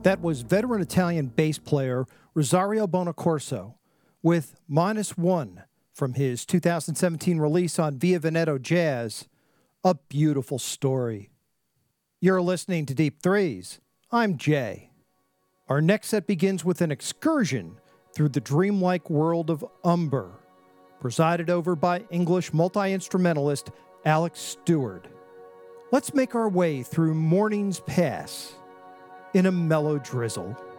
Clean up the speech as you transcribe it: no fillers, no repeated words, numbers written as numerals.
That was veteran Italian bass player Rosario Bonaccorso with -1 from his 2017 release on Via Veneto Jazz, A Beautiful Story. You're listening to Deep Threes. I'm Jay. Our next set begins with an excursion through the dreamlike world of Umber, presided over by English multi-instrumentalist Alex Stewart. Let's make our way through Morning's Pass in a mellow drizzle.